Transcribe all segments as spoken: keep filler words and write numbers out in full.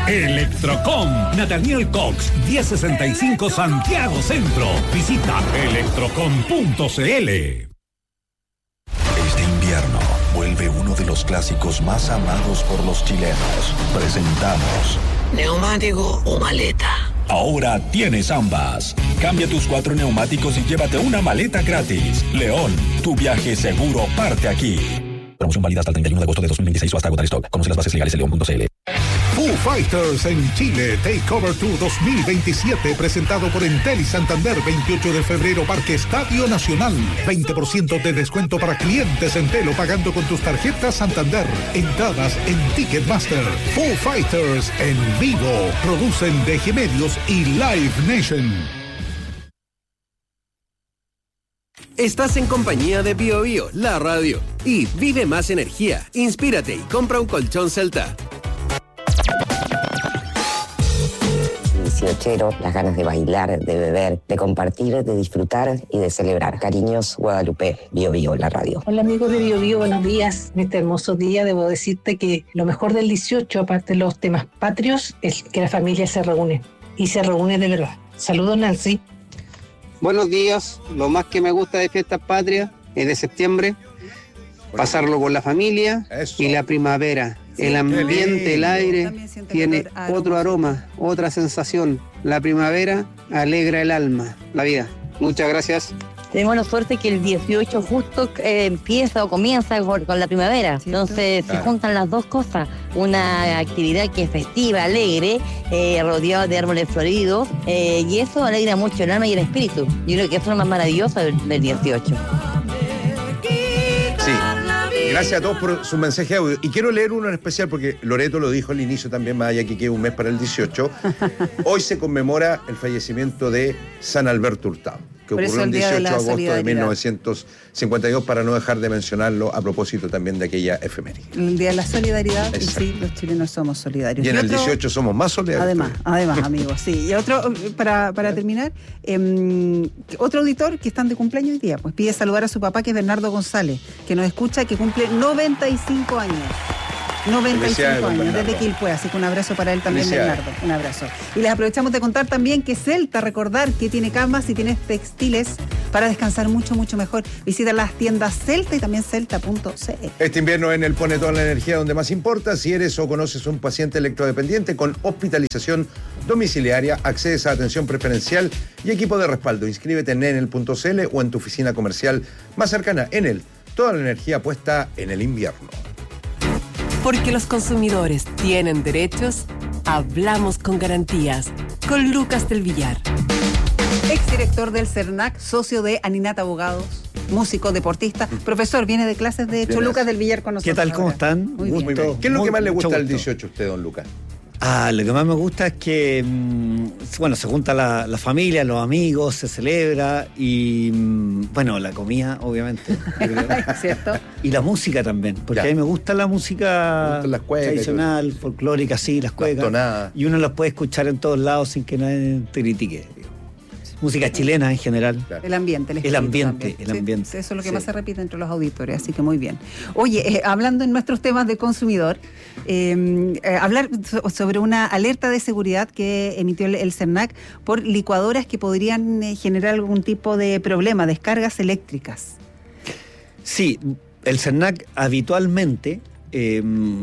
Electrocom, Nathaniel Cox, diez sesenta y cinco Santiago Centro. Visita electrocom punto c l. Este invierno vuelve uno de los clásicos más amados por los chilenos. Presentamos ¿neumático o maleta? Ahora tienes ambas. Cambia tus cuatro neumáticos y llévate una maleta gratis. León, tu viaje seguro parte aquí. Promoción válida hasta el treinta y uno de agosto de dos mil veintiséis o hasta agotar stock. Conoce las bases legales en león punto c l. Foo Fighters en Chile, Takeover Tour dos mil veintisiete, presentado por Entel y Santander, veintiocho de febrero, Parque Estadio Nacional. veinte por ciento de descuento para clientes Entel o pagando con tus tarjetas Santander. Entradas en Ticketmaster. Foo Fighters en vivo. Producen D G Medios y Live Nation. Estás en compañía de Bio Bio, la radio. Y vive más energía, inspírate y compra un colchón Celta. dieciochero, las ganas de bailar, de beber, de compartir, de disfrutar y de celebrar. Cariños, Guadalupe, Bio Bio, la radio. Hola amigos de Bio Bio, buenos días. En este hermoso día debo decirte que lo mejor del dieciocho, aparte de los temas patrios, es que la familia se reúne. Y se reúne de verdad. Saludos, Nancy. Buenos días. Lo más que me gusta de Fiestas Patrias es de septiembre, pasarlo con la familia. Eso. Y la primavera. El ambiente, el aire tiene otro aroma, otra sensación. La primavera alegra el alma, la vida. Muchas gracias. Tenemos la suerte que el dieciocho justo eh, empieza o comienza con, con la primavera. Entonces claro, se juntan las dos cosas. Una actividad que es festiva, alegre, eh, rodeado de árboles floridos. Eh, y eso alegra mucho el alma y el espíritu. Yo creo que eso es lo más maravilloso del, del dieciocho. Sí. Gracias a todos por su mensaje de audio. Y quiero leer uno en especial porque Loreto lo dijo al inicio también, más allá que queda un mes para el dieciocho. Hoy se conmemora el fallecimiento de San Alberto Hurtado, que ocurrió el dieciocho de agosto de mil novecientos cincuenta y dos, para no dejar de mencionarlo a propósito también de aquella efeméride. El Día de la Solidaridad. Exacto. Y sí, los chilenos somos solidarios. Y en y el otro, dieciocho somos más solidarios. Además, además, amigos, sí. Y otro, para, para terminar, eh, otro auditor que están de cumpleaños hoy día, pues pide saludar a su papá, que es Bernardo González, que nos escucha, que cumple noventa y cinco años. noventa y cinco años, desde Quilpué, así que un abrazo para él también, Bernardo, un abrazo. Y les aprovechamos de contar también que Celta, recordar que tiene camas y tiene textiles para descansar mucho, mucho mejor. Visita las tiendas Celta y también celta punto c l. Este invierno en el Pone toda la energía donde más importa. Si eres o conoces un paciente electrodependiente con hospitalización domiciliaria, accedes a atención preferencial y equipo de respaldo. Inscríbete en enel punto c l o en tu oficina comercial más cercana. Enel, toda la energía puesta en el invierno. Porque los consumidores tienen derechos, hablamos con garantías. Con Lucas del Villar. Exdirector del CERNAC, socio de Aninata Abogados, músico, deportista, profesor, viene de clases de hecho. Lucas del Villar con nosotros. ¿Qué tal? ¿Cómo ahora están? Muy Gusto. bien. Muy bien. ¿Qué es lo Muy, que más le gusta al gusto. dieciocho a usted, don Lucas? Ah, lo que más me gusta es que, bueno, se junta la, la familia, los amigos, se celebra y, bueno, la comida, obviamente. ¿Cierto? Y la música también, porque ya. A mí me gusta la música las cuecas, tradicional, folclórica, sí, las cuecas. Las y uno las puede escuchar en todos lados sin que nadie te critique. Música chilena en general. Claro. El ambiente, el, el ambiente, también. el ambiente. Sí, eso es lo que sí. más se repite entre los auditores, así que muy bien. Oye, eh, hablando en nuestros temas de consumidor, eh, eh, hablar so- sobre una alerta de seguridad que emitió el, el CERNAC por licuadoras que podrían eh, generar algún tipo de problema, descargas eléctricas. Sí, el CERNAC habitualmente eh,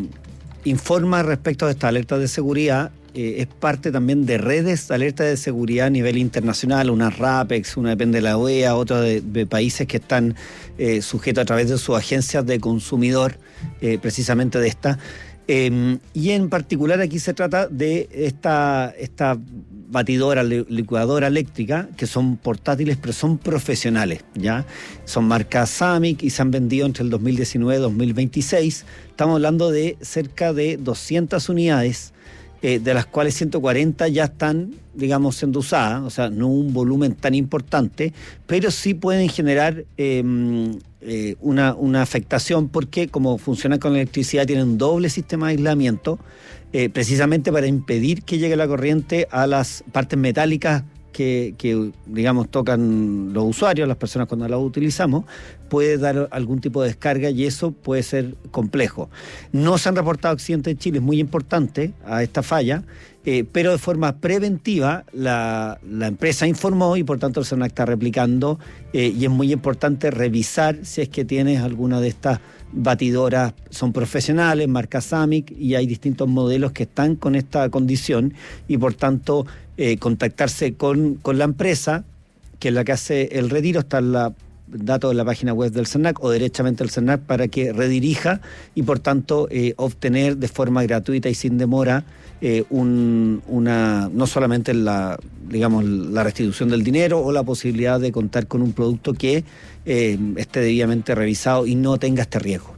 informa respecto de esta alerta de seguridad. Eh, es parte también de redes de alerta de seguridad a nivel internacional, una RAPEX, una depende de la O E A, otra de, de países que están eh, sujetos a través de sus agencias de consumidor, eh, precisamente de esta. Eh, y en particular aquí se trata de esta, esta batidora, licuadora eléctrica, que son portátiles pero son profesionales, ¿ya? Son marcas Samic y se han vendido entre el dos mil diecinueve y dos mil veintiséis. Estamos hablando de cerca de doscientas unidades, Eh, de las cuales ciento cuarenta ya están, digamos, siendo usadas, o sea, no un volumen tan importante, pero sí pueden generar eh, eh, una, una afectación porque como funcionan con electricidad tienen un doble sistema de aislamiento, eh, precisamente para impedir que llegue la corriente a las partes metálicas que, que, digamos, tocan los usuarios, las personas cuando las utilizamos, puede dar algún tipo de descarga y eso puede ser complejo. No se han reportado accidentes en Chile, es muy importante a esta falla, eh, pero de forma preventiva la, la empresa informó y por tanto el SERNAC está replicando eh, y es muy importante revisar si es que tienes alguna de estas batidoras, son profesionales, marca Samic, y hay distintos modelos que están con esta condición y por tanto eh, contactarse con, con la empresa, que es la que hace el retiro, está en la datos de la página web del SERNAC o derechamente el SERNAC para que redirija y por tanto eh, obtener de forma gratuita y sin demora eh, un, una no solamente la digamos la restitución del dinero o la posibilidad de contar con un producto que eh, esté debidamente revisado y no tenga este riesgo.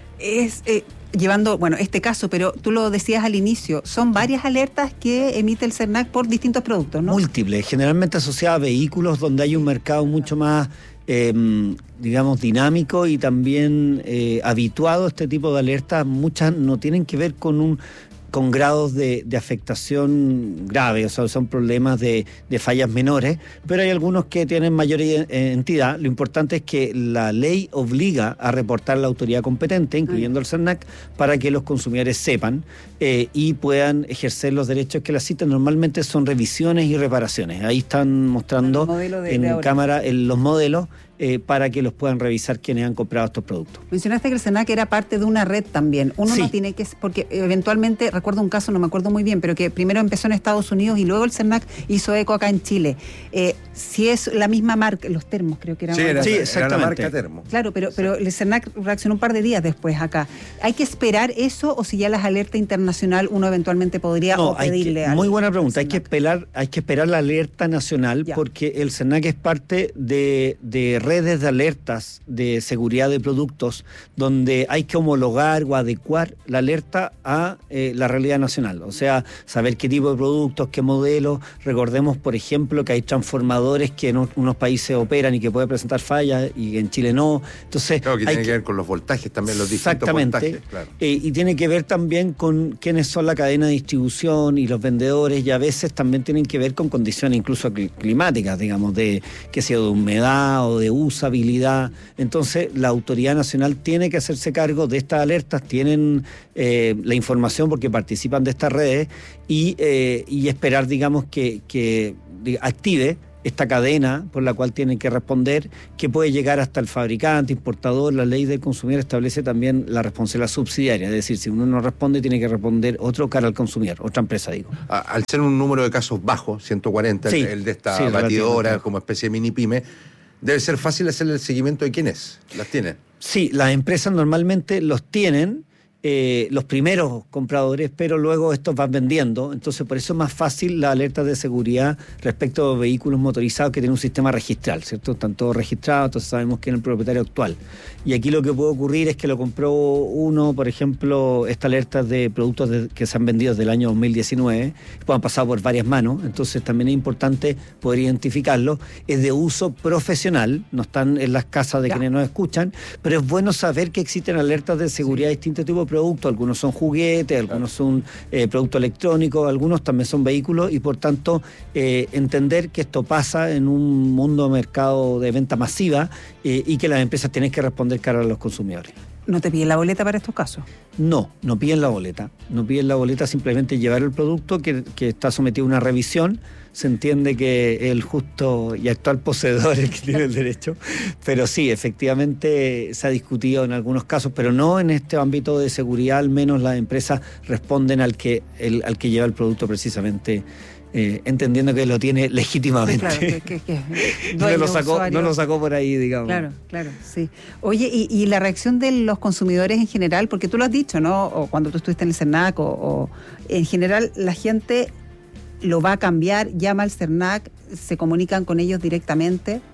Es eh, llevando, bueno, este caso, pero tú lo decías al inicio, son varias alertas que emite el SERNAC por distintos productos, ¿no? Múltiples, generalmente asociadas a vehículos donde hay un mercado mucho más Eh, digamos dinámico y también eh, habituado a este tipo de alertas. Muchas no tienen que ver con un con grados de, de afectación grave, o sea, son problemas de, de fallas menores, pero hay algunos que tienen mayor entidad. Lo importante es que la ley obliga a reportar a la autoridad competente, incluyendo el SERNAC, para que los consumidores sepan eh, y puedan ejercer los derechos que la citan. Normalmente son revisiones y reparaciones. Ahí están mostrando de, en de cámara el, los modelos Eh, para que los puedan revisar quienes han comprado estos productos. Mencionaste que el SERNAC era parte de una red también. Uno sí. no tiene que... Porque eventualmente, recuerdo un caso, no me acuerdo muy bien, pero que primero empezó en Estados Unidos y luego el SERNAC hizo eco acá en Chile. Eh, si es la misma marca, los termos creo que eran... Sí, era, sí era exactamente. la marca termo. Claro, pero, pero el SERNAC reaccionó un par de días después acá. ¿Hay que esperar eso o si ya las alertas internacional uno eventualmente podría no, o pedirle algo? Muy buena pregunta. Hay que, esperar, hay que esperar la alerta nacional ya. Porque el SERNAC es parte de, de redes de alerta de seguridad de productos donde hay que homologar o adecuar la alerta a eh, la realidad nacional, o sea, saber qué tipo de productos, qué modelos. Recordemos, por ejemplo, que hay transformadores que en unos países operan y que pueden presentar fallas y en Chile no. Entonces, claro, que hay tiene que, que ver con los voltajes también, los distintos voltajes. Claro. Eh, y tiene que ver también con quiénes son la cadena de distribución y los vendedores, y a veces también tienen que ver con condiciones incluso climáticas, digamos, de que sea de humedad o de usabilidad. Entonces la autoridad nacional tiene que hacerse cargo de estas alertas, tienen eh, la información porque participan de estas redes y, eh, y esperar, digamos, que, que active esta cadena por la cual tienen que responder, que puede llegar hasta el fabricante, importador. La ley del consumidor establece también la responsabilidad subsidiaria, es decir, si uno no responde, tiene que responder otro cara al consumidor, otra empresa, digo. Al ser un número de casos bajo, ciento cuarenta, sí, el de esta sí, batidora como especie de mini pyme, debe ser fácil hacerle el seguimiento de quiénes las tienen. Sí, las empresas normalmente los tienen, eh, los primeros compradores, pero luego estos van vendiendo. Entonces, por eso es más fácil la alerta de seguridad respecto a vehículos motorizados que tienen un sistema registral, ¿cierto? Están todos registrados, entonces sabemos quién es el propietario actual. Y aquí lo que puede ocurrir es que lo compró uno, por ejemplo, esta alerta de productos de, que se han vendido desde el año dos mil diecinueve, pues han pasado por varias manos, entonces también es importante poder identificarlo. Es de uso profesional, no están en las casas de ya. quienes nos escuchan, pero es bueno saber que existen alertas de seguridad de distintos tipos de productos. Algunos son juguetes, algunos son eh, productos electrónicos, algunos también son vehículos, y por tanto eh, entender que esto pasa en un mundo de mercado de venta masiva eh, y que las empresas tienen que responder cara a los consumidores. ¿No te piden la boleta para estos casos? No, no piden la boleta. No piden la boleta, simplemente llevar el producto que, que está sometido a una revisión. Se entiende que el justo y actual poseedor es el que tiene el derecho, pero sí, efectivamente se ha discutido en algunos casos, pero no en este ámbito de seguridad. Al menos las empresas responden al que, el, al que lleva el producto precisamente, eh, entendiendo que lo tiene legítimamente. Claro, que, que, que no, lo sacó, no lo sacó por ahí, digamos. Claro, claro, sí. Oye, y, y la reacción de los consumidores en general, porque tú lo has dicho, ¿no? O cuando tú estuviste en el SERNAC, o, o en general la gente lo va a cambiar, llama al SERNAC, se comunican con ellos directamente.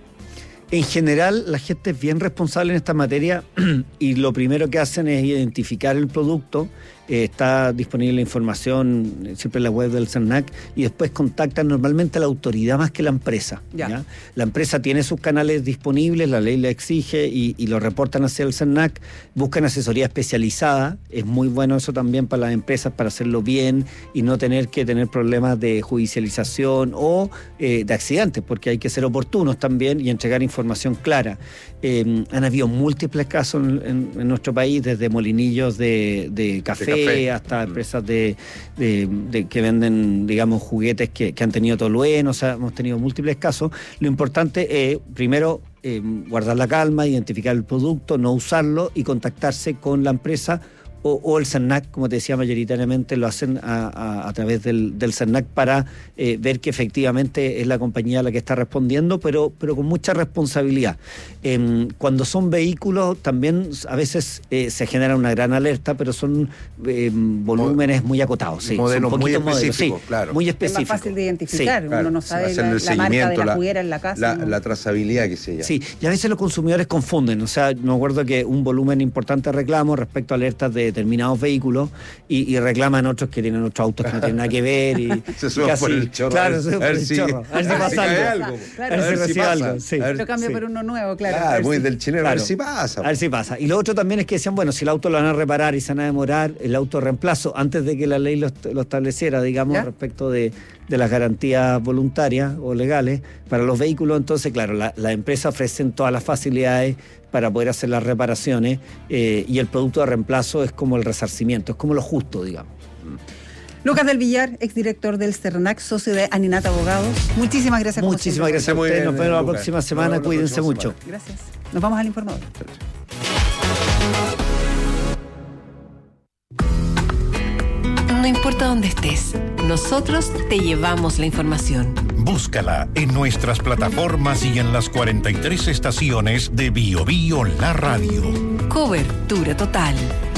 En general, la gente es bien responsable en esta materia y lo primero que hacen es identificar el producto eh, está disponible la información eh, siempre en la web del CERNAC, y después contactan normalmente a la autoridad más que la empresa. Ya. ¿ya? La empresa tiene sus canales disponibles, la ley le exige y, y lo reportan hacia el CERNAC, buscan asesoría especializada, es muy bueno eso también para las empresas, para hacerlo bien y no tener que tener problemas de judicialización o eh, de accidentes, porque hay que ser oportunos también y entregar información clara. Eh, han habido múltiples casos en, en, en nuestro país, desde molinillos de, de, café, de café hasta empresas de, de, de que venden, digamos, juguetes que, que han tenido tolueno, o sea, hemos tenido múltiples casos. Lo importante es, primero, eh, guardar la calma, identificar el producto, no usarlo y contactarse con la empresa o, o el CERNAC, como te decía, mayoritariamente lo hacen a, a, a través del, del CERNAC para eh, ver que efectivamente es la compañía la que está respondiendo, pero, pero con mucha responsabilidad. Eh, cuando son vehículos también a veces eh, se genera una gran alerta, pero son eh, volúmenes muy acotados. Sí, modelos son muy específicos, modelos, sí, claro. Muy específicos. Es más fácil de identificar, Sí, uno claro. no sabe Hacerle la, el la marca de seguimiento, la la- juguera en la casa. La, ¿no? la trazabilidad que se llama. Sí, y a veces los consumidores confunden, o sea, me acuerdo que un volumen importante de reclamos respecto a alertas de determinados vehículos y, y reclaman otros que tienen otros autos que no tienen nada que ver y Se suben y casi- por el chorro. claro, a ver- se suben a por ver el si- chorro, a ver si a ver pasa si cae algo, algo. Claro. a ver si A ver si recibe pasa. algo, sí. A ver- Lo cambio sí. por uno nuevo, claro. a Claro, ver muy si- del chileno, a Claro. ver si pasa. A ver si pasa. Y lo otro también es que decían, bueno, si el auto lo van a reparar y se van a demorar, el auto reemplazo, antes de que la ley lo, est- lo estableciera, digamos, ¿Ya? respecto de, de las garantías voluntarias o legales para los vehículos, entonces, claro, la, la empresa ofrecen todas las facilidades para poder hacer las reparaciones eh, y el producto de reemplazo es como el resarcimiento, es como lo justo, digamos. Lucas del Villar, exdirector del CERNAC, socio de Aninata Abogados. Muchísimas gracias. como Muchísimas siempre. gracias a Muy ustedes, bien, nos vemos la Lucas. próxima Nos semana, vemos la cuídense próxima mucho. semana. Gracias. Nos vamos al informador. No importa dónde estés, nosotros te llevamos la información. Búscala en nuestras plataformas y en las cuarenta y tres estaciones de Bio Bio La Radio. Cobertura total.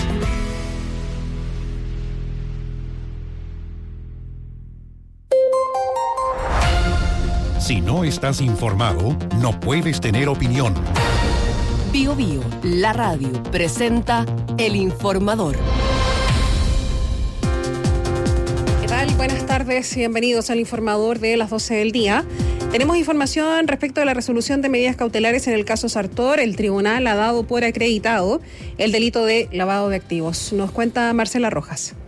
Si no estás informado, no puedes tener opinión. Bio Bio, la radio, presenta El Informador. ¿Qué tal? Buenas tardes, bienvenidos al Informador de las doce del día. Tenemos información respecto a la resolución de medidas cautelares en el caso Sartor. El tribunal ha dado por acreditado el delito de lavado de activos. Nos cuenta Marcela Rojas.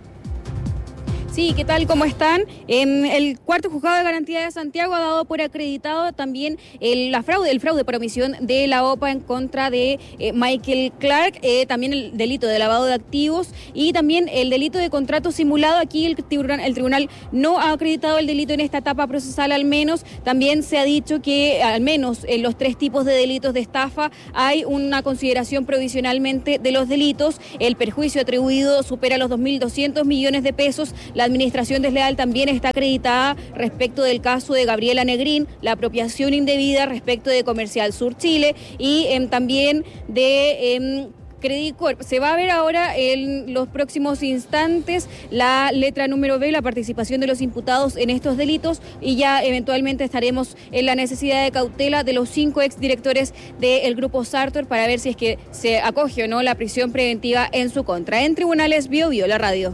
Sí, ¿qué tal? ¿Cómo están? En el cuarto juzgado de garantía de Santiago ha dado por acreditado también el, la fraude, el fraude por omisión de la O P A en contra de eh, Michael Clark, eh, también el delito de lavado de activos y también el delito de contrato simulado. Aquí el tribunal, el tribunal no ha acreditado el delito en esta etapa procesal al menos. También se ha dicho que al menos en los tres tipos de delitos de estafa hay una consideración provisionalmente de los delitos. El perjuicio atribuido supera los dos mil doscientos millones de pesos. La administración desleal también está acreditada respecto del caso de Gabriela Negrín, la apropiación indebida respecto de Comercial Sur Chile y eh, también de eh, Credit Corp. Se va a ver ahora en los próximos instantes la letra número B, la participación de los imputados en estos delitos y ya eventualmente estaremos en la necesidad de cautela de los cinco exdirectores del grupo Sartor para ver si es que se acoge o no la prisión preventiva en su contra. En tribunales, Bio Bio, la radio.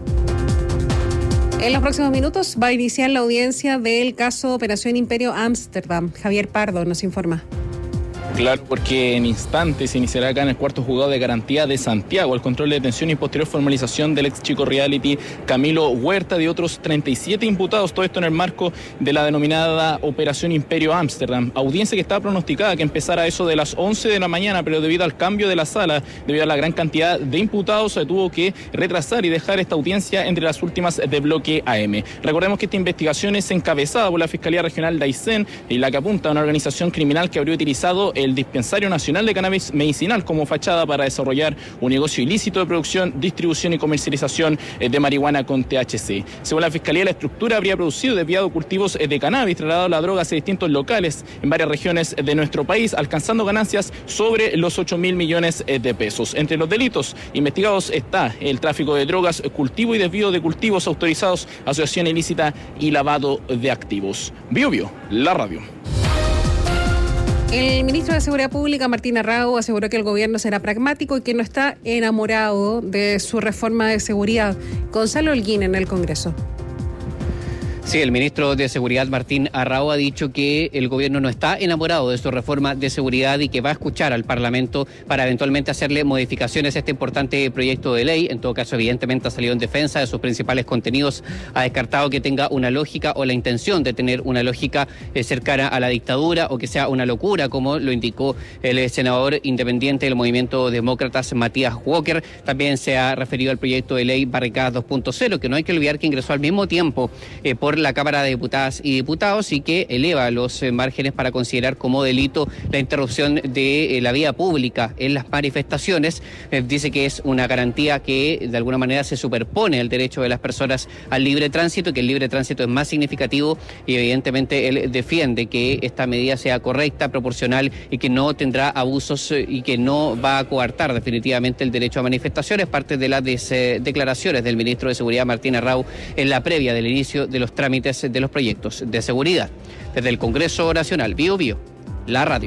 En los próximos minutos va a iniciar la audiencia del caso Operación Imperio Ámsterdam. Javier Pardo nos informa. Claro, porque en instantes se iniciará acá en el cuarto juzgado de garantía de Santiago el control de detención y posterior formalización del ex chico reality Camilo Huerta de otros treinta y siete imputados, todo esto en el marco de la denominada Operación Imperio Ámsterdam. Audiencia que estaba pronosticada que empezara a eso de las once de la mañana, pero debido al cambio de la sala, debido a la gran cantidad de imputados, se tuvo que retrasar y dejar esta audiencia entre las últimas de bloque A M. Recordemos que esta investigación es encabezada por la Fiscalía Regional de Aysén y la que apunta a una organización criminal que habría utilizado el el Dispensario Nacional de Cannabis Medicinal como fachada para desarrollar un negocio ilícito de producción, distribución y comercialización de marihuana con T H C. Según la Fiscalía, la estructura habría producido y desviado cultivos de cannabis, trasladado la droga hacia distintos locales en varias regiones de nuestro país, alcanzando ganancias sobre los ocho mil millones de pesos. Entre los delitos investigados está el tráfico de drogas, cultivo y desvío de cultivos autorizados, asociación ilícita y lavado de activos. Bio Bio, la radio. El ministro de Seguridad Pública, Martín Arrau, aseguró que el gobierno será pragmático y que no está enamorado de su reforma de seguridad. Gonzalo Holguín en el Congreso. Sí, el ministro de Seguridad, Martín Arrau, ha dicho que el gobierno no está enamorado de su reforma de seguridad y que va a escuchar al Parlamento para eventualmente hacerle modificaciones a este importante proyecto de ley. En todo caso, evidentemente ha salido en defensa de sus principales contenidos. Ha descartado que tenga una lógica o la intención de tener una lógica eh, cercana a la dictadura o que sea una locura, como lo indicó el senador independiente del Movimiento Demócratas, Matías Walker. También se ha referido al proyecto de ley Barricadas dos punto cero, que no hay que olvidar que ingresó al mismo tiempo eh, por la Cámara de Diputadas y Diputados y que eleva los eh, márgenes para considerar como delito la interrupción de eh, la vía pública en las manifestaciones. Eh, dice que es una garantía que de alguna manera se superpone al derecho de las personas al libre tránsito, que el libre tránsito es más significativo y evidentemente él defiende que esta medida sea correcta, proporcional y que no tendrá abusos eh, y que no va a coartar definitivamente el derecho a manifestaciones, parte de las des, eh, declaraciones del ministro de Seguridad, Martín Arrau, en la previa del inicio de los trámites de los proyectos de seguridad. Desde el Congreso Nacional, Bio Bio, la radio.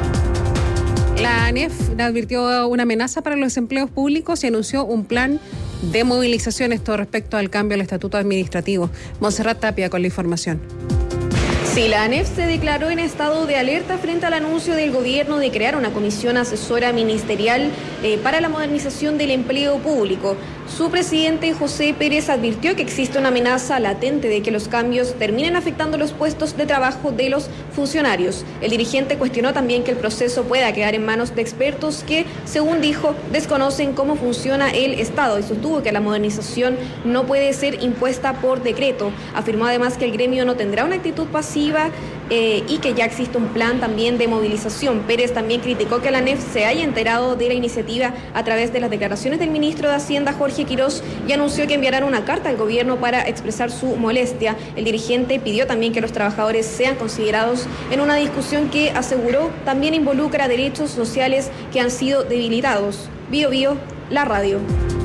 La ANEF advirtió una amenaza para los empleos públicos y anunció un plan de movilización, esto respecto al cambio al estatuto administrativo. Montserrat Tapia con la información. Sí, la ANEF se declaró en estado de alerta frente al anuncio del gobierno de crear una comisión asesora ministerial eh, para la modernización del empleo público. Su presidente, José Pérez, advirtió que existe una amenaza latente de que los cambios terminen afectando los puestos de trabajo de los funcionarios. El dirigente cuestionó también que el proceso pueda quedar en manos de expertos que, según dijo, desconocen cómo funciona el Estado y sostuvo que la modernización no puede ser impuesta por decreto. Afirmó además que el gremio no tendrá una actitud pasiva eh, y que ya existe un plan también de movilización. Pérez también criticó que la ANEF se haya enterado de la iniciativa a través de las declaraciones del ministro de Hacienda, Jorge Quirós, y anunció que enviarán una carta al gobierno para expresar su molestia. El dirigente pidió también que los trabajadores sean considerados en una discusión que, aseguró, también involucra derechos sociales que han sido debilitados. Bio Bio, la radio.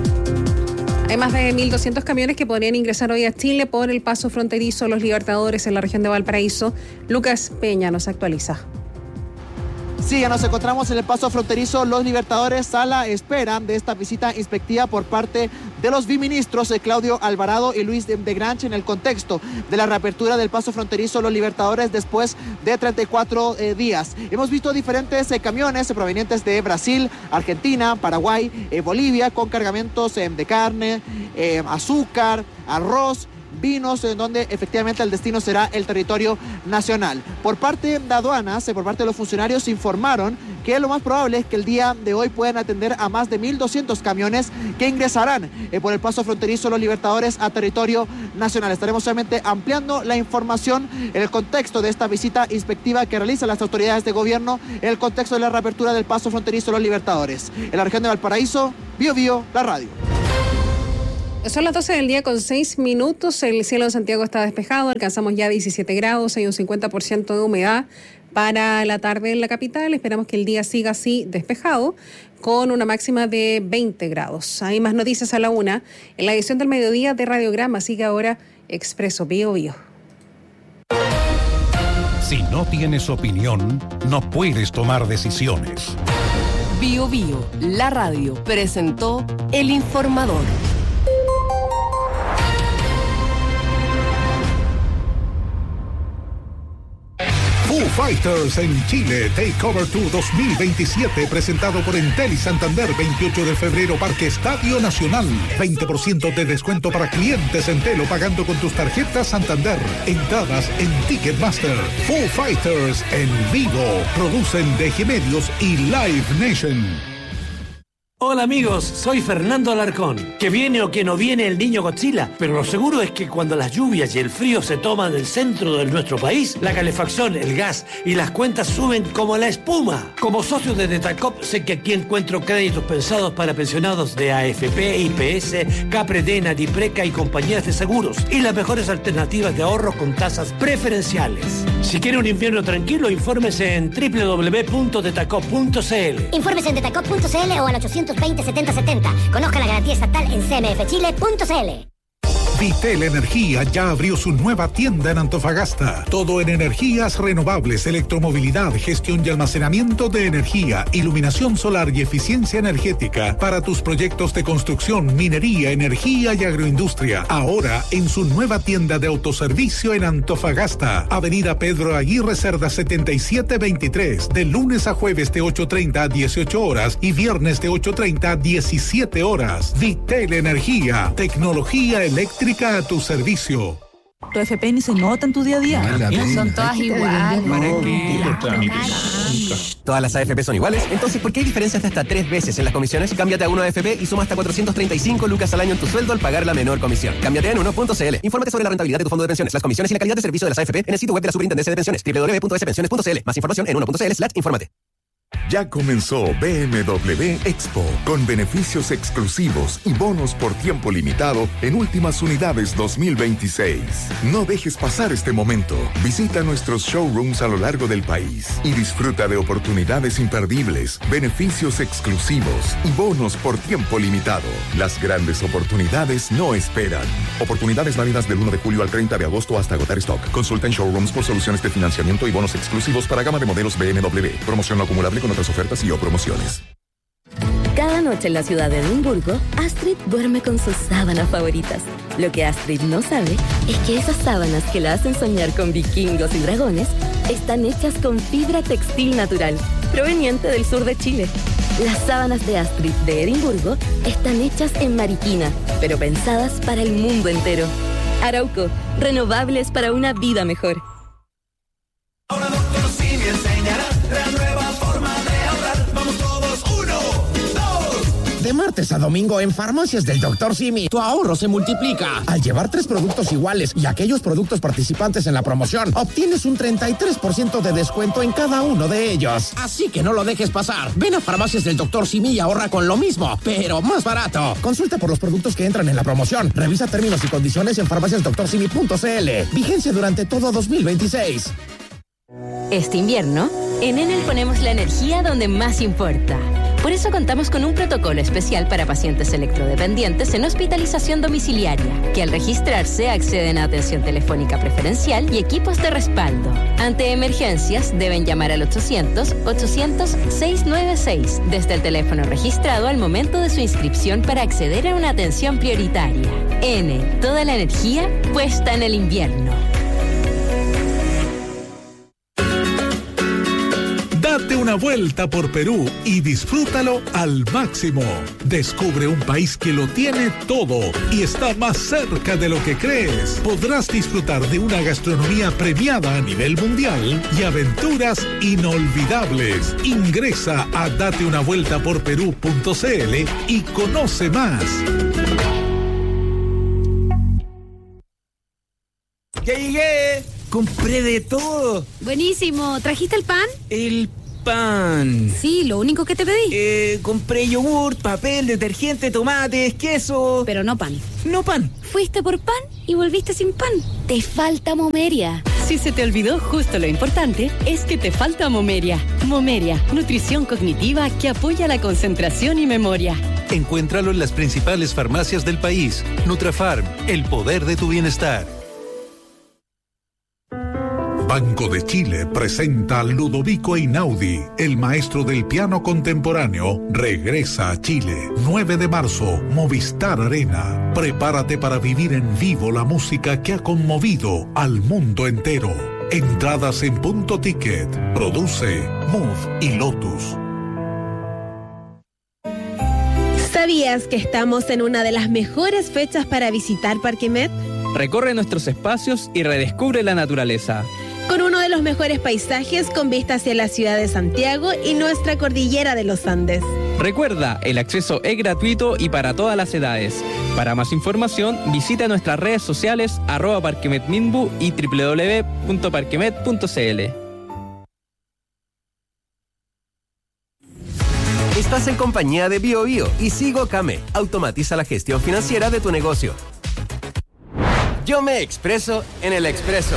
Hay más de mil doscientos camiones que podrían ingresar hoy a Chile por el paso fronterizo Los Libertadores en la región de Valparaíso. Lucas Peña nos actualiza. Sí, ya nos encontramos en el paso fronterizo Los Libertadores a la espera de esta visita inspectiva por parte de los biministros Claudio Alvarado y Luis de Granch en el contexto de la reapertura del paso fronterizo Los Libertadores después de treinta y cuatro eh, días. Hemos visto diferentes eh, camiones eh, provenientes de Brasil, Argentina, Paraguay, eh, Bolivia, con cargamentos eh, de carne, eh, azúcar, arroz, vinos, en donde efectivamente el destino será el territorio nacional. Por parte de aduanas, por parte de los funcionarios, informaron que lo más probable es que el día de hoy puedan atender a más de mil doscientos camiones que ingresarán eh, por el paso fronterizo Los Libertadores a territorio nacional. Estaremos solamente ampliando la información en el contexto de esta visita inspectiva que realizan las autoridades de gobierno en el contexto de la reapertura del paso fronterizo Los Libertadores. En la región de Valparaíso, Bio Bio, la radio. Son las doce del día con seis minutos. El cielo de Santiago está despejado. Alcanzamos ya diecisiete grados. Hay un cincuenta por ciento de humedad para la tarde en la capital. Esperamos que el día siga así despejado, con una máxima de veinte grados. Hay más noticias a la una. En la edición del mediodía de Radiograma sigue ahora Expreso Bio Bio. Si no tienes opinión, no puedes tomar decisiones. Bio Bio, la radio, presentó El Informador. Foo Fighters en Chile, Takeover Tour dos mil veintisiete, presentado por Entel y Santander, veintiocho de febrero, Parque Estadio Nacional. veinte por ciento de descuento para clientes Entel o pagando con tus tarjetas Santander. Entradas en Ticketmaster. Foo Fighters en vivo. Producen D G Medios y Live Nation. Hola amigos, soy Fernando Alarcón. Que viene o que no viene el niño Godzilla, pero lo seguro es que cuando las lluvias y el frío se toman el centro de nuestro país, la calefacción, el gas y las cuentas suben como la espuma. Como socio de Detacop, sé que aquí encuentro créditos pensados para pensionados de A F P, I P S, Capredena, Dipreca y compañías de seguros, y las mejores alternativas de ahorro con tasas preferenciales. Si quiere un invierno tranquilo, infórmese en doble u doble u doble u punto detacop punto c l. Infórmese en detacop punto c l o al ochocientos veinte setenta setenta. Conozca la garantía estatal en c m f chile punto c l. Vitel Energía ya abrió su nueva tienda en Antofagasta. Todo en energías renovables, electromovilidad, gestión y almacenamiento de energía, iluminación solar y eficiencia energética para tus proyectos de construcción, minería, energía y agroindustria. Ahora en su nueva tienda de autoservicio en Antofagasta. Avenida Pedro Aguirre Cerda setenta y siete veintitrés. De lunes a jueves de ocho treinta a dieciocho horas y viernes de ocho treinta a diecisiete horas. Vitel Energía. Tecnología eléctrica a tu servicio. Tu F P ni se nota en tu día a día. Son todas iguales. ¿Para qué? ¿Todas las A F P son iguales? Entonces, ¿por qué hay diferencias de hasta tres veces en las comisiones? Cámbiate a uno A F P y suma hasta cuatrocientos treinta y cinco lucas al año en tu sueldo al pagar la menor comisión. Cámbiate en uno punto c l. Infórmate sobre la rentabilidad de tu fondo de pensiones, las comisiones y la calidad de servicio de las A F P en el sitio web de la Superintendencia de Pensiones, doble u doble u doble u punto s pensiones punto c l. Más información en uno punto c l slash infórmate. Ya comenzó B M W Expo, con beneficios exclusivos y bonos por tiempo limitado en últimas unidades dos mil veintiséis. No dejes pasar este momento. Visita nuestros showrooms a lo largo del país y disfruta de oportunidades imperdibles, beneficios exclusivos y bonos por tiempo limitado. Las grandes oportunidades no esperan. Oportunidades válidas del uno de julio al treinta de agosto hasta agotar stock. Consulta en showrooms por soluciones de financiamiento y bonos exclusivos para gama de modelos B M W. Promoción no acumulable con otras ofertas y o promociones. Cada noche en la ciudad de Edimburgo, Astrid duerme con sus sábanas favoritas. Lo que Astrid no sabe es que esas sábanas que la hacen soñar con vikingos y dragones están hechas con fibra textil natural, proveniente del sur de Chile. Las sábanas de Astrid de Edimburgo están hechas en Mariquina, pero pensadas para el mundo entero. Arauco, renovables para una vida mejor. Ahora doctor Simi enseñará la nueva forma de ahorrar. Vamos todos, uno, dos. De martes a domingo en Farmacias del doctor Simi, tu ahorro se multiplica. Al llevar tres productos iguales y aquellos productos participantes en la promoción, obtienes un treinta y tres por ciento de descuento en cada uno de ellos. Así que no lo dejes pasar. Ven a Farmacias del doctor Simi y ahorra con lo mismo, pero más barato. Consulta por los productos que entran en la promoción. Revisa términos y condiciones en farmacias doctor simi punto c l. Vigencia durante todo dos mil veintiséis. Este invierno, en Enel ponemos la energía donde más importa. Por eso contamos con un protocolo especial para pacientes electrodependientes en hospitalización domiciliaria, que al registrarse acceden a atención telefónica preferencial y equipos de respaldo. Ante emergencias, deben llamar al ochocientos, ochocientos, seiscientos noventa y seis desde el teléfono registrado al momento de su inscripción para acceder a una atención prioritaria. Enel, toda la energía puesta en el invierno. Date una vuelta por Perú y disfrútalo al máximo. Descubre un país que lo tiene todo y está más cerca de lo que crees. Podrás disfrutar de una gastronomía premiada a nivel mundial y aventuras inolvidables. Ingresa a date una vuelta por perú punto c l y conoce más. ¡Ya llegué! ¡Compré de todo! Buenísimo. ¿Trajiste el pan? El pan. Sí, lo único que te pedí. Eh, compré yogur, papel, detergente, tomates, queso. Pero no pan. No pan. Fuiste por pan y volviste sin pan. Te falta Momeria. Si se te olvidó justo lo importante, es que te falta Momeria. Momeria, nutrición cognitiva que apoya la concentración y memoria. Encuéntralo en las principales farmacias del país. Nutrafarm, el poder de tu bienestar. Banco de Chile presenta a Ludovico Einaudi, el maestro del piano contemporáneo, regresa a Chile. nueve de marzo, Movistar Arena. Prepárate para vivir en vivo la música que ha conmovido al mundo entero. Entradas en Punto Ticket. Produce Move y Lotus. ¿Sabías que estamos en una de las mejores fechas para visitar Parque Met? Recorre nuestros espacios y redescubre la naturaleza. Con uno de los mejores paisajes con vista hacia la ciudad de Santiago y nuestra cordillera de los Andes. Recuerda, el acceso es gratuito y para todas las edades. Para más información, visita nuestras redes sociales arroba parquemetminbu y doble u doble u doble u punto parquemet punto c l. Estás en compañía de BioBio y Sigo Came. Automatiza la gestión financiera de tu negocio. Yo me expreso en el Expreso.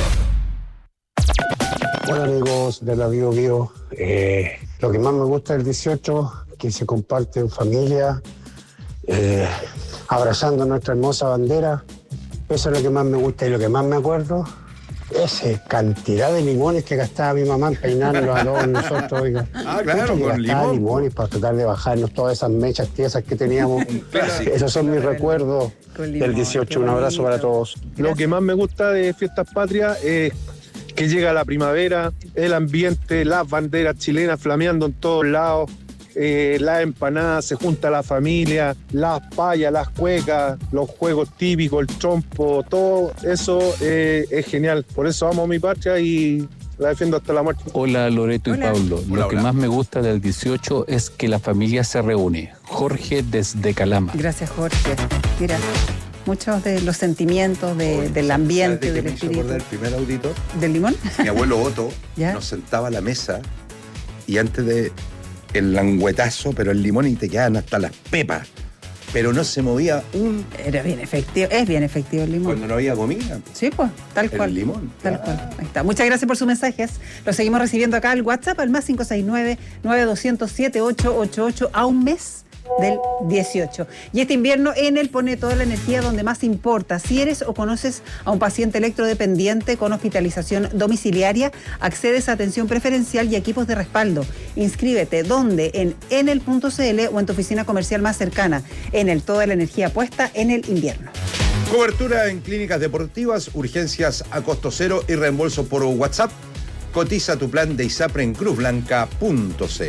Hola amigos de la Bio Bio, eh, lo que más me gusta del dieciocho, que se comparte en familia, eh, abrazando nuestra hermosa bandera Eso es lo que más me gusta y lo que más me acuerdo. Esa cantidad de limones que gastaba mi mamá en peinarnos a todos nosotros, oiga. Ah, claro, que con gastaba limón. limones para tratar de bajarnos todas esas mechas tiesas que teníamos. Esos son mis recuerdos del dieciocho. Un abrazo para todos. Lo que más me gusta de Fiestas Patrias es que llega la primavera, el ambiente, las banderas chilenas flameando en todos lados, eh, las empanadas, se junta la familia, las payas, las cuecas, los juegos típicos, el trompo, todo eso eh, es genial. Por eso amo mi patria y la defiendo hasta la muerte. Hola Loreto Hola. y Pablo. Hola, Lo que hola. más me gusta del dieciocho es que la familia se reúne. Jorge desde Calama. Gracias, Jorge. Mira, muchos de los sentimientos de, del ambiente, del me hizo espíritu. acordar el primer audito? ¿Del limón? Mi abuelo Otto ¿Ya? nos sentaba a la mesa y antes de el langüetazo, pero el limón y te quedaban hasta las pepas. Pero no se movía un... Era bien efectivo, es bien efectivo el limón. Cuando no había comida. Sí, pues, tal El cual. limón. Tal cual. Ahí está. Muchas gracias por sus mensajes. Los seguimos recibiendo acá al WhatsApp, al más cinco seis nueve, nueve dos cero cero, siete ocho ocho ocho, a un mes del dieciocho. Y este invierno Enel pone toda la energía donde más importa. Si eres o conoces a un paciente electrodependiente con hospitalización domiciliaria, accedes a atención preferencial y equipos de respaldo. Inscríbete donde en enel punto c l o en tu oficina comercial más cercana. Enel, toda la energía puesta en el invierno. Cobertura en clínicas deportivas, urgencias a costo cero y reembolso por WhatsApp. Cotiza tu plan de ISAPRE en cruz blanca punto c l.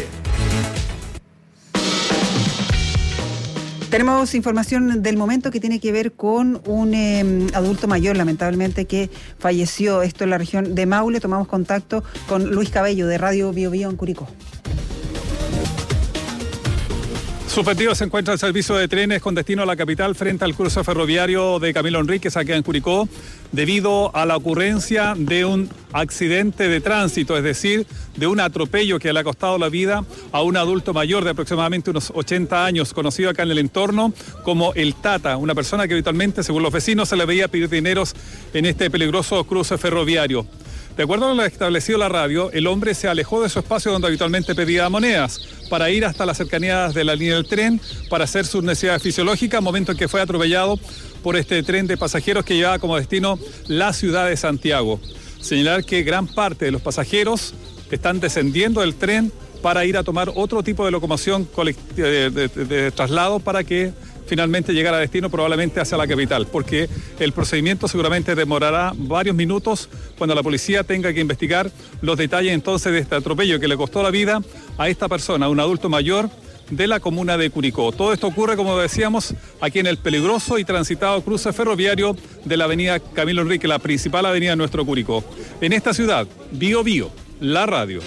Tenemos información del momento que tiene que ver con un eh, adulto mayor, lamentablemente, que falleció. Esto en la región de Maule. Tomamos contacto con Luis Cabello, de Radio Bio Bio en Curicó. Suspendido se encuentra el servicio de trenes con destino a la capital frente al cruce ferroviario de Camilo Enríquez, aquí en Curicó, debido a la ocurrencia de un accidente de tránsito, es decir, de un atropello que le ha costado la vida a un adulto mayor de aproximadamente unos ochenta años, conocido acá en el entorno como el Tata, una persona que habitualmente, según los vecinos, se le veía pedir dineros en este peligroso cruce ferroviario. De acuerdo a lo establecido la radio, el hombre se alejó de su espacio donde habitualmente pedía monedas para ir hasta las cercanías de la línea del tren para hacer sus necesidades fisiológicas, momento en que fue atropellado por este tren de pasajeros que llevaba como destino la ciudad de Santiago. Señalar que gran parte de los pasajeros están descendiendo del tren para ir a tomar otro tipo de locomoción de, de, de, de traslado para que finalmente llegar a destino, probablemente hacia la capital, porque el procedimiento seguramente demorará varios minutos cuando la policía tenga que investigar los detalles entonces de este atropello que le costó la vida a esta persona, un adulto mayor de la comuna de Curicó. Todo esto ocurre, como decíamos, aquí en el peligroso y transitado cruce ferroviario de la avenida Camilo Enrique, la principal avenida de nuestro Curicó. En esta ciudad, Bio Bio, la radio.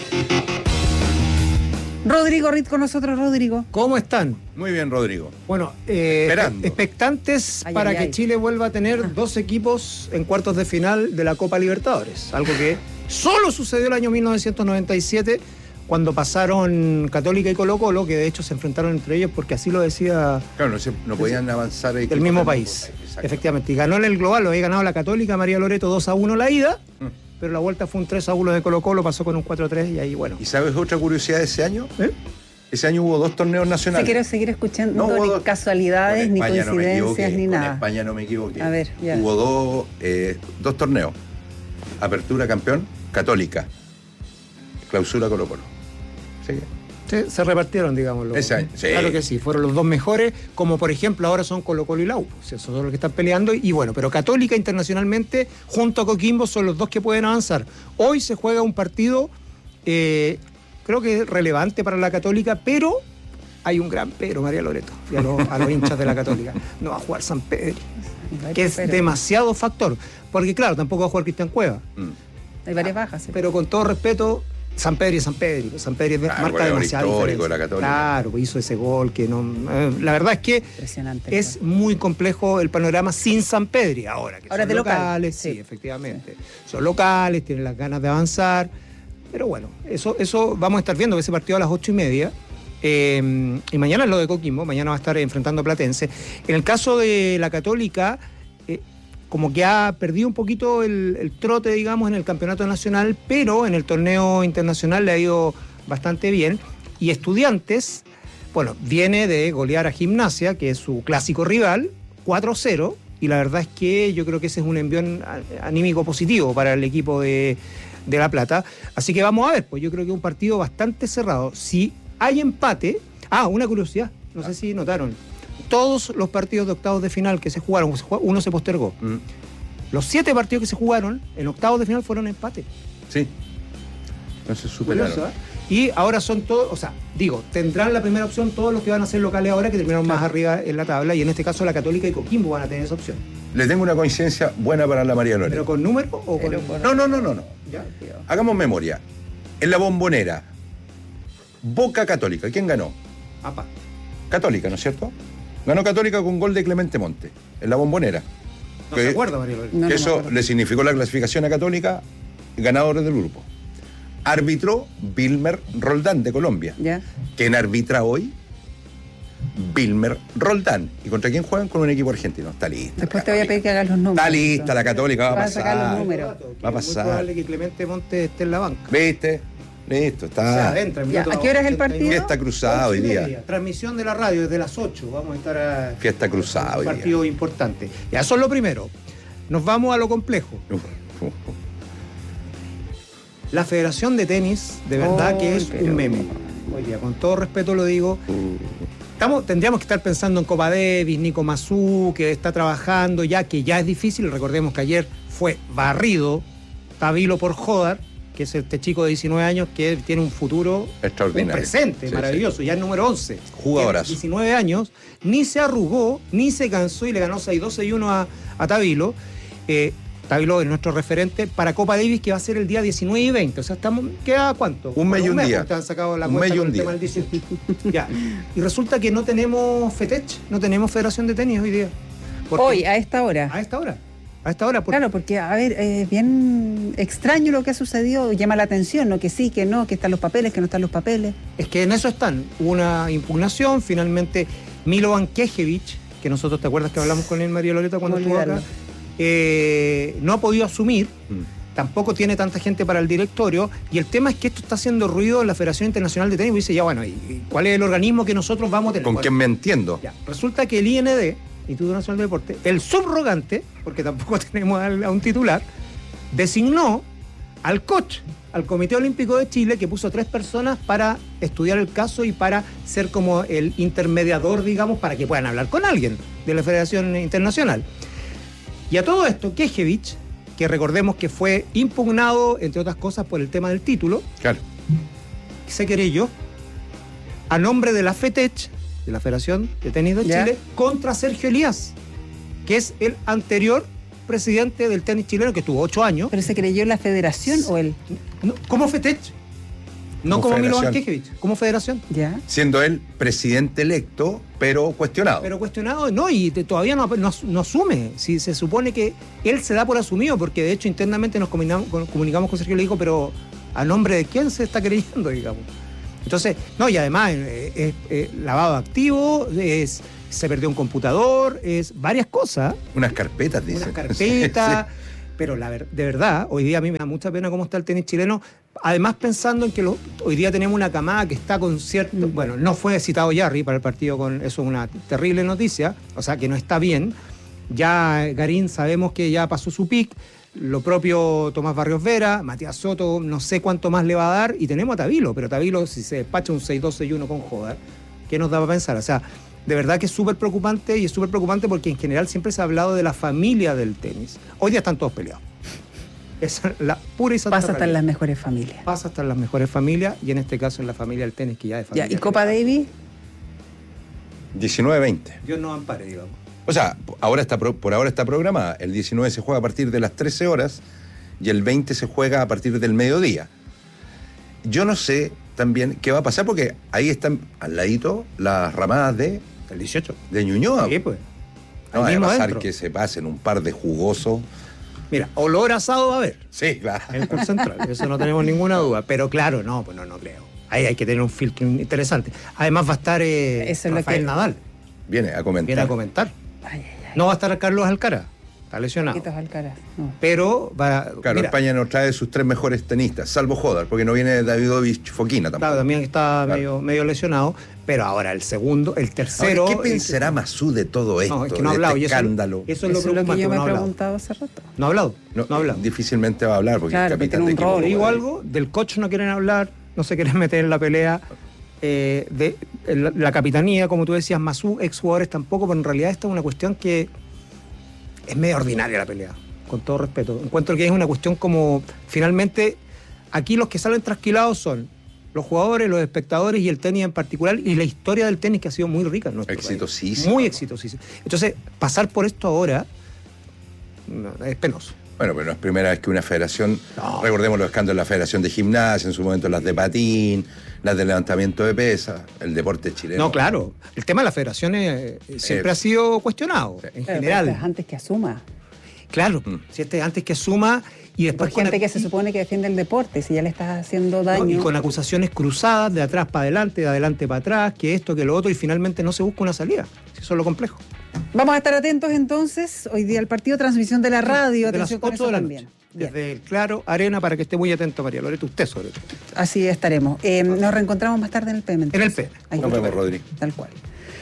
Rodrigo Rit con nosotros. Rodrigo, ¿cómo están? Muy bien, Rodrigo. Bueno, eh, Esperando. expectantes Ay, para ay, que ay. Chile vuelva a tener dos equipos en cuartos de final de la Copa Libertadores. Algo que solo sucedió el año mil novecientos noventa y siete, cuando pasaron Católica y Colo Colo, que de hecho se enfrentaron entre ellos porque así lo decía... Claro, no, se, no podían avanzar del equipos mismo del país. Exacto. Efectivamente. Y ganó en el global, lo había ganado la Católica, María Loreto dos a uno la ida, Mm. pero la vuelta fue un tres a uno de Colo Colo, pasó con un cuatro a tres y ahí, bueno. ¿Y sabes otra curiosidad de ese año? ¿Eh? Ese año hubo dos torneos Si nacionales. quiero seguir escuchando, No, hubo ni dos- casualidades, Con ni España no me coincidencias, equivoqué, ni con nada. España no me equivoqué. A ver, ya. Hubo dos, eh, dos torneos. Apertura campeón, Católica. Clausura Colo Colo. ¿Sí? Sí, se repartieron, digámoslo. Ese año, sí. Claro que sí, fueron los dos mejores, como por ejemplo ahora son Colo Colo y la U. O sea, esos son los que están peleando. Y bueno, pero Católica internacionalmente, junto a Coquimbo, son los dos que pueden avanzar. Hoy se juega un partido, eh, creo que relevante para la Católica, pero hay un gran pero, María Loreto, y a, los, a los hinchas de la Católica. No va a jugar San Pedro, que es demasiado factor. Porque claro, tampoco va a jugar Cristian Cueva. Hay varias bajas. Sí. Pero con todo respeto, San Pedro y San Pedro. San Pedro es de- Claro, marca goleador demasiada histórico diferencia. de la Católica. Claro, pues hizo ese gol que no. eh, la verdad es que es muy complejo el panorama sin San Pedro. Ahora que Ahora son de local. locales, sí, efectivamente. Son locales, tienen las ganas de avanzar. Pero bueno, eso, eso vamos a estar viendo ese partido a las ocho y media. Eh, y mañana es lo de Coquimbo, mañana va a estar enfrentando a Platense. En el caso de la Católica, eh, como que ha perdido un poquito el, el trote, digamos, en el campeonato nacional, pero en el torneo internacional le ha ido bastante bien. Y Estudiantes, bueno, viene de golear a Gimnasia, que es su clásico rival, cuatro cero, y la verdad es que yo creo que ese es un envión anímico positivo para el equipo de, de La Plata. Así que vamos a ver, pues yo creo que es un partido bastante cerrado. Si hay empate... Ah, una curiosidad, no ah. sé si notaron. Todos los partidos de octavos de final que se jugaron, uno se postergó. Mm. Los siete partidos que se jugaron en octavos de final fueron empate. Sí. No se superaron. Curioso, ¿eh? Y ahora son todos, o sea, digo, tendrán la primera opción todos los que van a ser locales ahora, que terminaron claro. más arriba en la tabla, y en este caso la Católica y Coquimbo van a tener esa opción. Le tengo una coincidencia buena para la María Loreto. ¿Pero con número o con...? con... No, no, no, no. no. Ya, hagamos memoria. En la Bombonera, Boca Católica, ¿quién ganó? Apa. Católica, ¿no es cierto? Ganó Católica con gol de Clemente Monte, en la Bombonera. No que, se acuerda, María Loreto. No, que no eso le significó la clasificación a Católica, ganadores del grupo. Arbitró Wilmer Roldán de Colombia. ¿Ya? ¿Quién arbitra hoy? Wilmer Roldán. ¿Y contra quién juegan? Con un equipo argentino. Está lista. Después te voy a pedir que hagas los números. Está lista la Católica, va a pasar. Va a sacar los números. Va a pasar. Es probable que Clemente Monte esté en la banca. ¿Viste? Listo, está. O sea, adentro, ya, ¿a qué hora es el partido? Fiesta cruzada hoy día. Media. Transmisión de la radio desde las ocho. Vamos a estar a. Fiesta cruzada hoy día. Un partido importante. Ya, eso es lo primero. Nos vamos a lo complejo. Uh, uh, uh. La Federación de Tenis, de verdad oh, que es pero... un meme. Hoy día, con todo respeto lo digo. Estamos, tendríamos que estar pensando en Copa Davis, Nico Mazú, que está trabajando ya, que ya es difícil. Recordemos que ayer fue barrido Tavilo por Jodar, que es este chico de diecinueve años que tiene un futuro extraordinario, un presente, sí, maravilloso, sí. Ya es número once. Jugadoras. diecinueve años, ni se arrugó, ni se cansó y le ganó seis dos, seis uno a, a Tavilo. Eh, Tavilo es nuestro referente para Copa Davis, que va a ser el día diecinueve y veinte. O sea, estamos, ¿queda cuánto? Un mes y un, un día. Te han sacado la un mes y un día. Ya. Y resulta que no tenemos FETECH, no tenemos Federación de Tenis hoy día. Hoy, a esta hora. A esta hora. A esta hora. Porque... Claro, porque, a ver, es bien extraño lo que ha sucedido, llama la atención, ¿no? Que sí, que no, que están los papeles, que no están los papeles. Es que en eso están. Hubo una impugnación, finalmente Milovan Knežević, que nosotros, ¿te acuerdas que hablamos con él, María Loreto, cuando estuvo acá? Eh, no ha podido asumir, mm. tampoco tiene tanta gente para el directorio, y el tema es que esto está haciendo ruido en la Federación Internacional de Tenis, y dice, ya bueno, ¿y cuál es el organismo que nosotros vamos a tener? ¿Con bueno, quién me entiendo? Ya, resulta que el I N D, Instituto Nacional de Deporte, el subrogante, porque tampoco tenemos a un titular, designó al coach, al Comité Olímpico de Chile, que puso tres personas para estudiar el caso y para ser como el intermediador, digamos, para que puedan hablar con alguien de la Federación Internacional. Y a todo esto, Knežević, que recordemos que fue impugnado, entre otras cosas, por el tema del título, claro, se querelló a nombre de la FETECH, de la Federación de Tenis de ¿Ya? Chile, contra Sergio Elías, que es el anterior presidente del tenis chileno, que estuvo ocho años. ¿Pero se creyó la federación o él? No, como FETECH. No como, como Milovan Knežević, como federación. ¿Ya? Siendo él presidente electo, pero cuestionado. Pero cuestionado, no, y te, todavía no, no, no asume. Si se supone que él se da por asumido, porque de hecho internamente nos comunicamos, comunicamos con Sergio y le dijo, pero ¿a nombre de quién se está creyendo, digamos? Entonces, no, y además es, es, es lavado activo, es, se perdió un computador, es varias cosas. Unas carpetas, dice. Unas carpetas. Sí, sí. Pero la ver, de verdad, hoy día a mí me da mucha pena cómo está el tenis chileno, además pensando en que lo, hoy día tenemos una camada que está con cierto... Mm. Bueno, no fue citado Jarry para el partido, con eso es una terrible noticia, o sea que no está bien. Ya Garín sabemos que ya pasó su pick, lo propio Tomás Barrios Vera, Matías Soto, no sé cuánto más le va a dar, y tenemos a Tavilo, pero Tavilo si se despacha un seis dos, seis uno con Jodar, ¿qué nos da para pensar? O sea, de verdad que es súper preocupante, y es súper preocupante porque en general siempre se ha hablado de la familia del tenis. Hoy día están todos peleados. Es la pura y santa Pasa hasta en las mejores familias. Pasa hasta en las mejores familias, y en este caso en la familia del tenis, que ya es familia. Ya, ¿y Copa Davis? diecinueve veinte. Dios no ampare, digamos. O sea, ahora está, por ahora está programada. El diecinueve se juega a partir de las trece horas y el veinte se juega a partir del mediodía. Yo no sé también qué va a pasar, porque ahí están al ladito las ramadas de... El dieciocho. De Ñuñoa. Sí, pues. No, va a pasar adentro. Que se pasen un par de jugosos. Mira, olor asado va a haber. Sí, claro. En el curso central, eso no tenemos ninguna duda. Pero claro, no, pues no, no creo. Ahí hay que tener un filtro interesante. Además va a estar eh, eso es Rafael lo que... Nadal. Viene a comentar. Viene a comentar. Ay, ay, ay. No va a estar Carlos Alcaraz. Está lesionado. Carlitos Alcaraz. No. Pero va, claro, mira, España nos trae sus tres mejores tenistas, salvo Jodar, porque no viene Davidovich Fokina tampoco. Claro, también está claro. medio, medio lesionado. Pero ahora el segundo, el tercero. Ahora, ¿qué pensará el... Masú de todo esto? No, es que no ha hablado. Este eso, escándalo. Eso es lo, eso es lo que yo me no he preguntado hace rato. No ha hablado. No, no ha hablado. Difícilmente va a hablar porque claro, el capitán de equipo. Digo algo, del coach no quieren hablar, no se quieren meter en la pelea. Eh, de la, la capitanía, como tú decías, Masú, ex jugadores tampoco, pero en realidad esta es una cuestión que es medio ordinaria la pelea, con todo respeto. Encuentro que es una cuestión como, finalmente, aquí los que salen trasquilados son los jugadores, los espectadores y el tenis en particular, y la historia del tenis que ha sido muy rica en nuestro exitosísima. país. Muy exitosísima. Entonces, pasar por esto ahora no, es penoso. Bueno, pero no es primera vez que una federación, no. recordemos los escándalos de la Federación de Gimnasia, en su momento las de patín, las de levantamiento de pesas, el deporte chileno. No, claro, el tema de las federaciones siempre eh, ha sido cuestionado, sí. en pero general. Pero es antes que asuma. Claro, mm. si este es antes que asuma y después... Por gente con, que se supone que defiende el deporte, si ya le estás haciendo daño... No, y con acusaciones cruzadas, de atrás para adelante, de adelante para atrás, que esto, que lo otro, y finalmente no se busca una salida. Eso es lo complejo. Vamos a estar atentos entonces, hoy día el partido, transmisión de la radio, de atención las ocho de la noche. Desde el Claro Arena, para que esté muy atento, María Loreto, usted sobre todo. Así estaremos. Eh, nos reencontramos más tarde en el P M. Entonces. En el P M. Nos vemos, Rodri. Tal cual.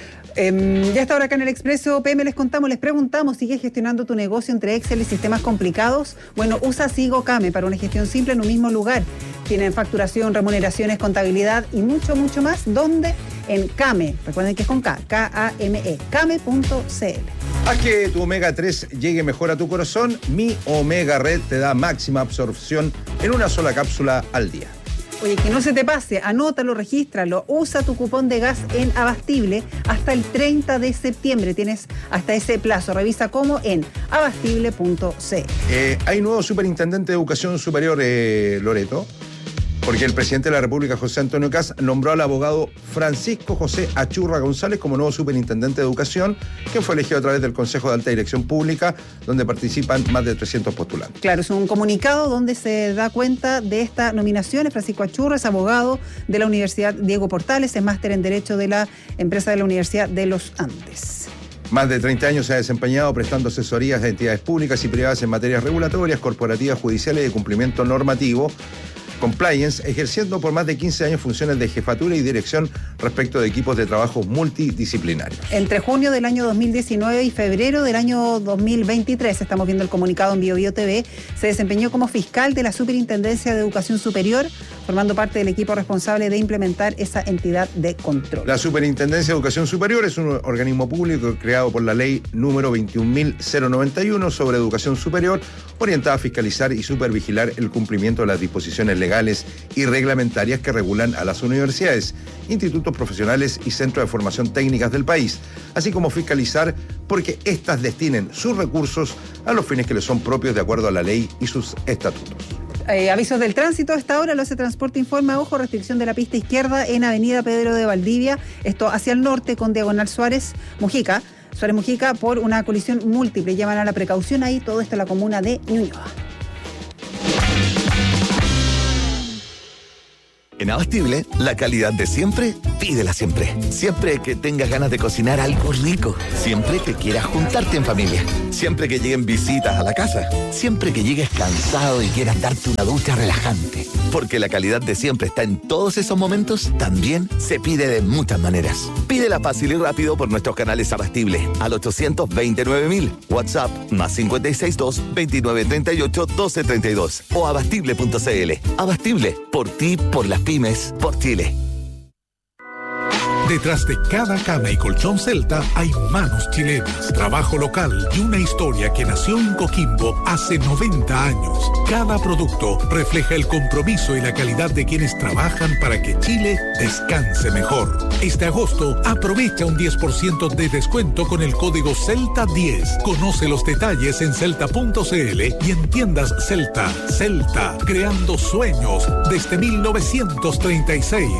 Eh, ya está ahora acá en el Expreso P M, les contamos, les preguntamos, ¿sigues gestionando tu negocio entre Excel y sistemas complicados? Bueno, usa Sigo Came para una gestión simple en un mismo lugar. Tienen facturación, remuneraciones, contabilidad y mucho, mucho más. ¿Dónde? En Came. Recuerden que es con K, K A M E, came punto c l. Haz que tu omega tres llegue mejor a tu corazón. Mi Omega Red te da máxima absorción en una sola cápsula al día. Oye, que no se te pase, anótalo, regístralo, usa tu cupón de gas en Abastible hasta el treinta de septiembre. Tienes hasta ese plazo. Revisa cómo en abastible punto c l. Eh, hay nuevo superintendente de Educación Superior, eh, Loreto, porque el presidente de la República, José Antonio Kast, nombró al abogado Francisco José Achurra González como nuevo superintendente de Educación, que fue elegido a través del Consejo de Alta Dirección Pública, donde participan más de trescientos postulantes. Claro, es un comunicado donde se da cuenta de esta nominación. Francisco Achurra es abogado de la Universidad Diego Portales, es máster en Derecho de la empresa de la Universidad de los Andes. Más de treinta años se ha desempeñado prestando asesorías a entidades públicas y privadas en materias regulatorias, corporativas, judiciales y de cumplimiento normativo. Compliance, ejerciendo por más de quince años funciones de jefatura y dirección respecto de equipos de trabajo multidisciplinarios. Entre junio del año dos mil diecinueve y febrero del año dos mil veintitrés, estamos viendo el comunicado en Bio Bio T V, se desempeñó como fiscal de la Superintendencia de Educación Superior, formando parte del equipo responsable de implementar esa entidad de control. La Superintendencia de Educación Superior es un organismo público creado por la ley número veintiún mil noventa y uno sobre educación superior, orientada a fiscalizar y supervigilar el cumplimiento de las disposiciones legales legales y reglamentarias que regulan a las universidades, institutos profesionales y centros de formación técnicas del país, así como fiscalizar porque éstas destinen sus recursos a los fines que les son propios de acuerdo a la ley y sus estatutos. Eh, avisos del tránsito a esta hora, lo hace Transporte Informa, ojo, restricción de la pista izquierda en Avenida Pedro de Valdivia, esto hacia el norte con diagonal Suárez Mujica, Suárez Mujica por una colisión múltiple, llaman a la precaución ahí, todo esto en la comuna de Ñuñoa. En Abastible, la calidad de siempre, pídela siempre. Siempre que tengas ganas de cocinar algo rico. Siempre que quieras juntarte en familia. Siempre que lleguen visitas a la casa. Siempre que llegues cansado y quieras darte una ducha relajante. Porque la calidad de siempre está en todos esos momentos, también se pide de muchas maneras. Pídela fácil y rápido por nuestros canales Abastible al ochocientos veintinueve mil, WhatsApp más cinco seis dos, veintinueve treinta y ocho, doce treinta y dos o abastible punto c l. Abastible, por ti, por las pymes, por Chile. Detrás de cada cama y colchón Celta hay manos chilenas, trabajo local y una historia que nació en Coquimbo hace noventa años. Cada producto refleja el compromiso y la calidad de quienes trabajan para que Chile descanse mejor. Este agosto aprovecha un diez por ciento de descuento con el código Celta diez. Conoce los detalles en celta punto c l y en tiendas Celta. Celta, creando sueños desde mil novecientos treinta y seis.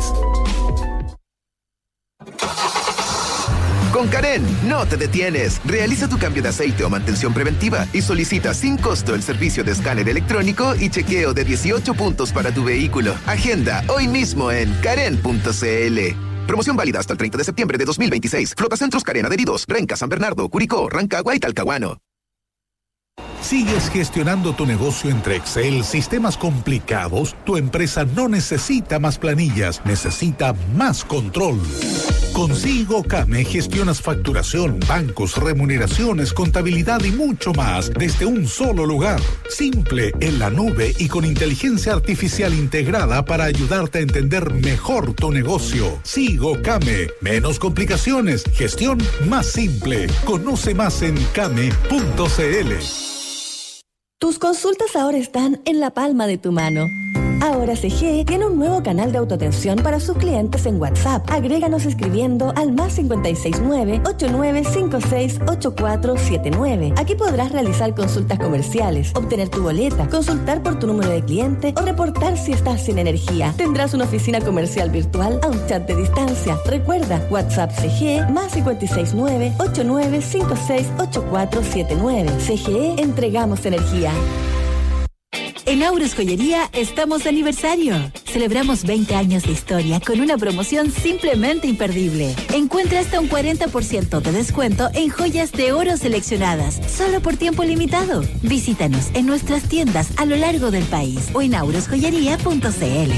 Con Karen, no te detienes. Realiza tu cambio de aceite o mantención preventiva y solicita sin costo el servicio de escáner electrónico y chequeo de dieciocho puntos para tu vehículo. Agenda hoy mismo en karen punto c l. Promoción válida hasta el treinta de septiembre de dos mil veintiséis. Flotacentros Karen adheridos. Renca, San Bernardo, Curicó, Rancagua y Talcahuano. ¿Sigues gestionando tu negocio entre Excel, sistemas complicados? Tu empresa no necesita más planillas, necesita más control. Con SigoCame gestionas facturación, bancos, remuneraciones, contabilidad y mucho más desde un solo lugar. Simple, en la nube y con inteligencia artificial integrada para ayudarte a entender mejor tu negocio. SigoCame. Menos complicaciones, gestión más simple. Conoce más en came punto cl. Tus consultas ahora están en la palma de tu mano. Ahora C G E tiene un nuevo canal de autoatención para sus clientes en WhatsApp. Agréganos escribiendo al más cinco seis nueve, ocho nueve cinco seis, ocho cuatro siete nueve. Aquí podrás realizar consultas comerciales, obtener tu boleta, consultar por tu número de cliente o reportar si estás sin energía. Tendrás una oficina comercial virtual a un chat de distancia. Recuerda, WhatsApp C G E más cinco seis nueve, ocho nueve cinco seis, ocho cuatro siete nueve. C G E, entregamos energía. En Auros Joyería estamos de aniversario. Celebramos veinte años de historia con una promoción simplemente imperdible. Encuentra hasta un cuarenta por ciento de descuento en joyas de oro seleccionadas, solo por tiempo limitado. Visítanos en nuestras tiendas a lo largo del país o en auros joyería punto cl.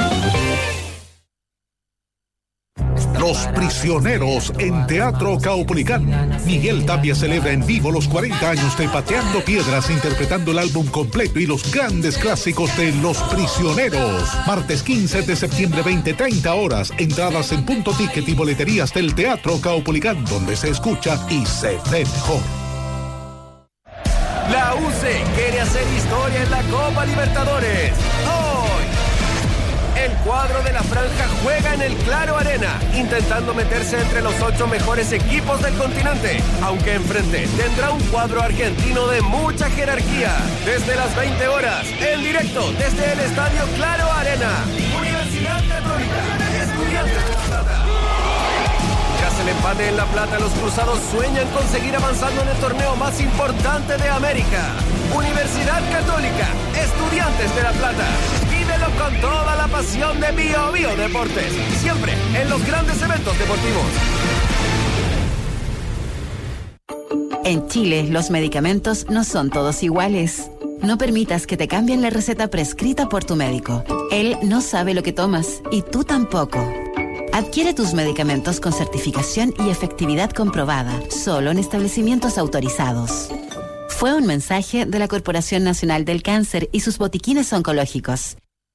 Los Prisioneros en Teatro Caupolicán. Miguel Tapia celebra en vivo los cuarenta años de Pateando Piedras, interpretando el álbum completo y los grandes clásicos de Los Prisioneros. Martes quince de septiembre, veinte treinta horas. Entradas en Punto Ticket y boleterías del Teatro Caupolicán, donde se escucha y se ve mejor. La U C quiere hacer historia en la Copa Libertadores. Hoy, el cuadro de la franja juega en el Claro Arena, intentando meterse entre los ocho mejores equipos del continente, aunque enfrente tendrá un cuadro argentino de mucha jerarquía. Desde las veinte horas, en directo desde el Estadio Claro Arena. Universidad Católica, Estudiantes de La Plata. Tras el empate en La Plata, los cruzados sueñan con seguir avanzando en el torneo más importante de América. Universidad Católica, Estudiantes de La Plata. Vívelo con toda la pasión de Bio Bio Deportes, siempre en los grandes eventos deportivos. En Chile, los medicamentos no son todos iguales. No permitas que te cambien la receta prescrita por tu médico. Él no sabe lo que tomas y tú tampoco. Adquiere tus medicamentos con certificación y efectividad comprobada, solo en establecimientos autorizados. Fue un mensaje de la Corporación Nacional del Cáncer y sus botiquines oncológicos.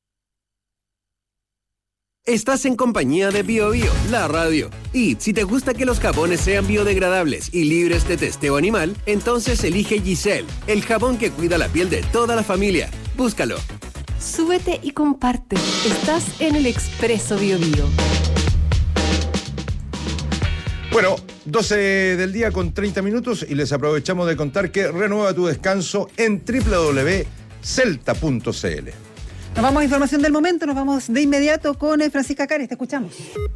Estás en compañía de Bio Bio, la radio. Y si te gusta que los jabones sean biodegradables y libres de testeo animal, entonces elige Giselle, el jabón que cuida la piel de toda la familia. Búscalo. Súbete y comparte. Estás en el Expreso Bio Bio. Bueno, doce del día con treinta minutos y les aprovechamos de contar que renueva tu descanso en doble u doble u doble u punto celta punto c l. Nos vamos a información del momento, nos vamos de inmediato con Francisca Cares, te escuchamos.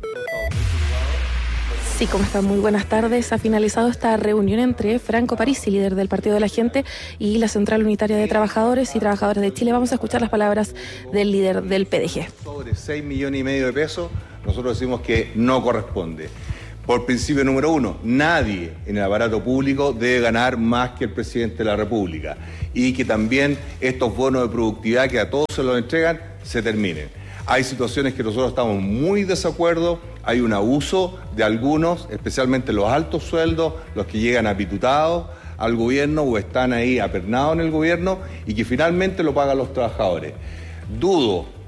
Sí, ¿cómo están? Muy buenas tardes. Ha finalizado esta reunión entre Franco Parisi, líder del Partido de la Gente, y la Central Unitaria de Trabajadores y Trabajadoras de Chile. Vamos a escuchar las palabras del líder del P D G. Sobre seis millones y medio de pesos, nosotros decimos que no corresponde. Por principio número uno, nadie en el aparato público debe ganar más que el presidente de la República y que también estos bonos de productividad que a todos se los entregan se terminen. Hay situaciones que nosotros estamos muy desacuerdo, hay un abuso de algunos, especialmente los altos sueldos, los que llegan apitutados al gobierno o están ahí apernados en el gobierno y que finalmente lo pagan los trabajadores. Dudo